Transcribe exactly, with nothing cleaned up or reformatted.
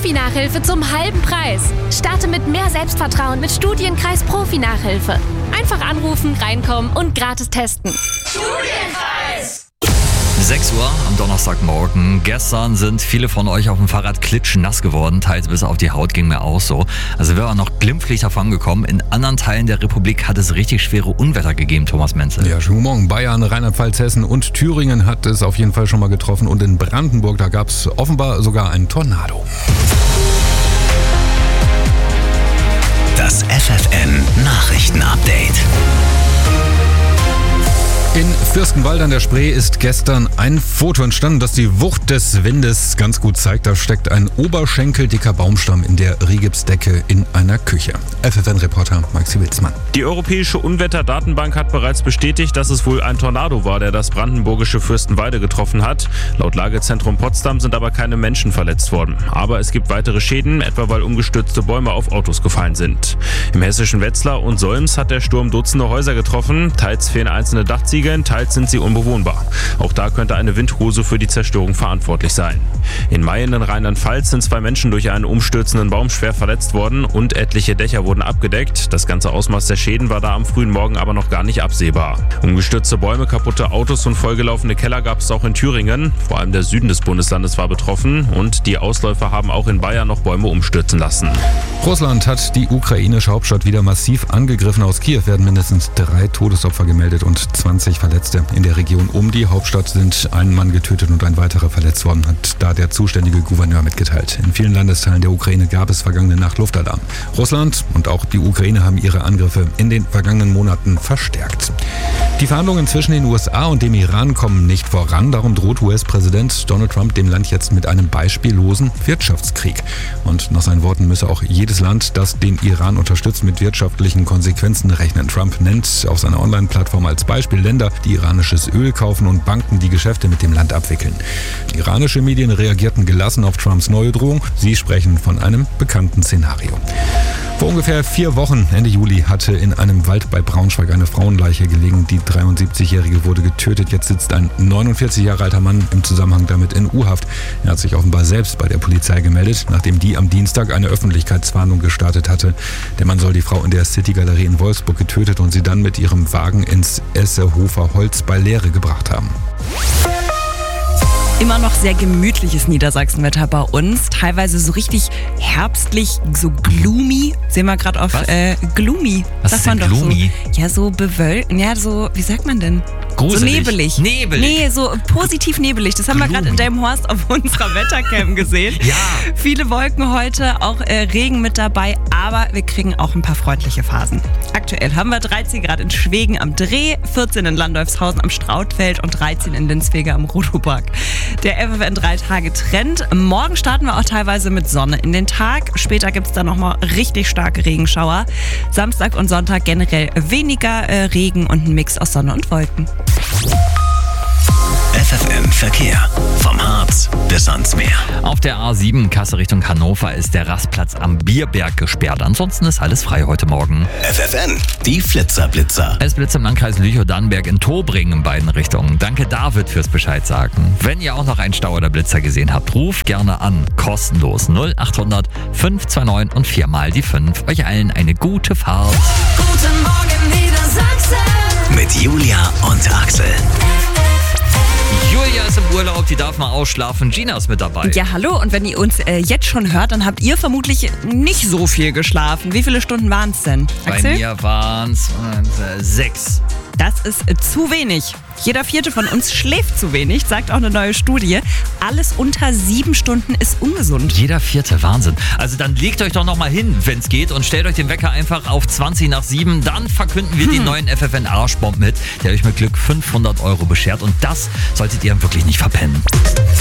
Profi-Nachhilfe zum halben Preis. Starte mit mehr Selbstvertrauen mit Studienkreis Profi-Nachhilfe. Einfach anrufen, reinkommen und gratis testen. Studienkreis! sechs Uhr am Donnerstagmorgen. Gestern sind viele von euch auf dem Fahrrad klitschnass geworden, teils bis auf die Haut, ging mir auch so. Also wir waren noch glimpflich davon gekommen. In anderen Teilen der Republik hat es richtig schwere Unwetter gegeben, Thomas Menzel. Ja, schönen Morgen. Bayern, Rheinland-Pfalz, Hessen und Thüringen hat es auf jeden Fall schon mal getroffen. Und in Brandenburg, da gab es offenbar sogar einen Tornado. Das F F N Nachrichten-Update. In Fürstenwald an der Spree ist gestern ein Foto entstanden, das die Wucht des Windes ganz gut zeigt. Da steckt ein oberschenkeldicker Baumstamm in der Rigipsdecke in einer Küche. F F N-Reporter Maxi Wilsmann. Die Europäische Unwetterdatenbank hat bereits bestätigt, dass es wohl ein Tornado war, der das brandenburgische Fürstenwalde getroffen hat. Laut Lagezentrum Potsdam sind aber keine Menschen verletzt worden. Aber es gibt weitere Schäden, etwa weil umgestürzte Bäume auf Autos gefallen sind. Im hessischen Wetzlar und Solms hat der Sturm Dutzende Häuser getroffen. Teils fehlen einzelne Dachziegel, teils sind sie unbewohnbar. Auch da könnte eine Windhose für die Zerstörung verantwortlich sein. In Mayen in Rheinland-Pfalz sind zwei Menschen durch einen umstürzenden Baum schwer verletzt worden und etliche Dächer wurden abgedeckt. Das ganze Ausmaß der Schäden war da am frühen Morgen aber noch gar nicht absehbar. Umgestürzte Bäume, kaputte Autos und vollgelaufene Keller gab es auch in Thüringen. Vor allem der Süden des Bundeslandes war betroffen und die Ausläufer haben auch in Bayern noch Bäume umstürzen lassen. Russland hat die ukrainische Hauptstadt wieder massiv angegriffen. Aus Kiew werden mindestens drei Todesopfer gemeldet und zwanzig Verletzte. In der Region um die Hauptstadt sind ein Mann getötet und ein weiterer verletzt worden, hat da der zuständige Gouverneur mitgeteilt. In vielen Landesteilen der Ukraine gab es vergangene Nacht Luftalarm. Russland und auch die Ukraine haben ihre Angriffe in den vergangenen Monaten verstärkt. Die Verhandlungen zwischen den U S A und dem Iran kommen nicht voran. Darum droht U S-Präsident Donald Trump dem Land jetzt mit einem beispiellosen Wirtschaftskrieg. Und nach seinen Worten müsse auch jedes Land, das den Iran unterstützt, mit wirtschaftlichen Konsequenzen rechnen. Trump nennt auf seiner Online-Plattform als Beispiel Länder, die iranisches Öl kaufen und Banken, die Geschäfte mit dem Land abwickeln. Iranische Medien reagierten gelassen auf Trumps neue Drohung. Sie sprechen von einem bekannten Szenario. Vor ungefähr vier Wochen, Ende Juli, hatte in einem Wald bei Braunschweig eine Frauenleiche gelegen. Die dreiundsiebzigjährige wurde getötet. Jetzt sitzt ein neunundvierzig Jahre alter Mann im Zusammenhang damit in U-Haft. Er hat sich offenbar selbst bei der Polizei gemeldet, nachdem die am Dienstag eine Öffentlichkeitswarnung gestartet hatte. Der Mann soll die Frau in der City-Galerie in Wolfsburg getötet und sie dann mit ihrem Wagen ins Essehofer Holz bei Leere gebracht haben. Immer noch sehr gemütliches Niedersachsenwetter bei uns. Teilweise so richtig herbstlich, so gloomy. Sehen wir gerade auf äh, gloomy. Was ist denn gloomy? So, ja, so bewölkt. Ja, so, wie sagt man denn? Gruselig. So nebelig. Nebelig. Nee, so positiv nebelig. Das haben gloomy. Wir gerade in Delmenhorst auf unserer Wettercam gesehen. Ja. Viele Wolken heute, auch äh, Regen mit dabei, aber wir kriegen auch ein paar freundliche Phasen. Aktuell haben wir dreizehn Grad in Schwegen am Dreh, vierzehn in Landolfshausen am Strautfeld und dreizehn in Linsfege am Rodoberg. Der F F N drei Tage Trend. Morgen starten wir auch teilweise mit Sonne in den Tag. Später gibt es dann nochmal richtig starke Regenschauer. Samstag und Sonntag generell weniger äh, Regen und ein Mix aus Sonne und Wolken. F F N Verkehr. Vom Harz bis ans Meer. Auf der A sieben Kassel Richtung Hannover ist der Rastplatz am Bierberg gesperrt. Ansonsten ist alles frei heute Morgen. F F N, die Flitzer-Blitzer. Es blitzt im Landkreis Lüchow-Dannenberg in Tobringen in beiden Richtungen. Danke David fürs Bescheid sagen. Wenn ihr auch noch einen Stau oder Blitzer gesehen habt, ruft gerne an. Kostenlos null achthundert fünf zwei neun und viermal die fünf. Euch allen eine gute Fahrt. Guten Morgen Niedersachsen. Mit Julia und Axel. Julia ist im Urlaub, die darf mal ausschlafen. Gina ist mit dabei. Ja, hallo. Und wenn ihr uns äh, jetzt schon hört, dann habt ihr vermutlich nicht so viel geschlafen. Wie viele Stunden waren es denn, Axel? Bei mir waren es äh, sechs. Das ist äh, zu wenig. Jeder Vierte von uns schläft zu wenig, sagt auch eine neue Studie. Alles unter sieben Stunden ist ungesund. Jeder Vierte, Wahnsinn. Also dann legt euch doch noch mal hin, wenn es geht, und stellt euch den Wecker einfach auf zwanzig nach sieben. Dann verkünden wir hm. den neuen F F N Arschbomb mit, der euch mit Glück fünfhundert Euro beschert. Und das solltet ihr wirklich nicht verpennen.